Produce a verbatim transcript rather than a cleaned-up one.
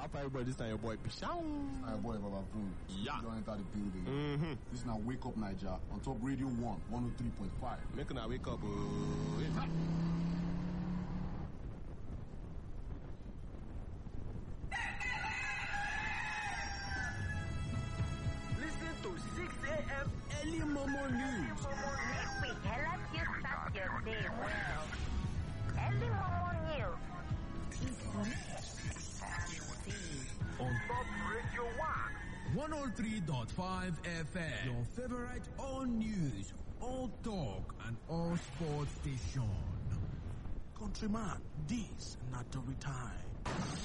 After everybody, this time your boy Pishaw. My boy Baba Boom. Yeah. Don't enter the building. Mm-hmm. This is now Wake Up Niger on Top Radio One, one oh three point five. Make una wake up. Uh, Listen to six a.m. early Momo news. Make we help you start your day well. Early Momo news. On Top Radio One. one oh three point five F M. Your favorite all news, all talk, and all sports station. Countryman, this not the time.